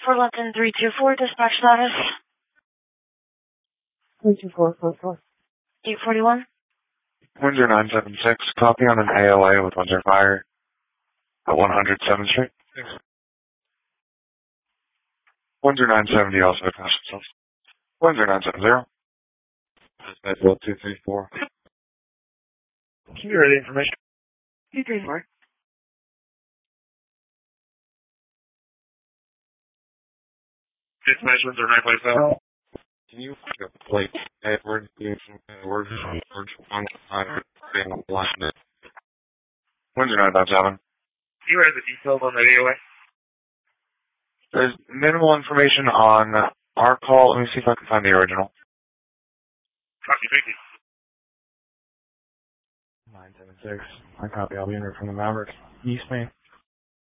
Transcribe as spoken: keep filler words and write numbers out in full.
For London three two four, dispatch status. three two four four four. eight forty-one. Windsor nine seven six, copy on an A L A with Windsor Fire at one hundred seventh Street. Thanks. Windsor nine seventy also attached itself. Windsor nine seventy. That's one two three four. Can you read the information? two three four. Information Windsor nine five seven. Can you plate Edward Edward one five being a blind? Windsor nine five seven. Can you read the details on the A O A? There's minimal information on our call. Let me see if I can find the original. Copy, thank you. nine seven six. My copy. I'll be in from the Mavericks. East Main.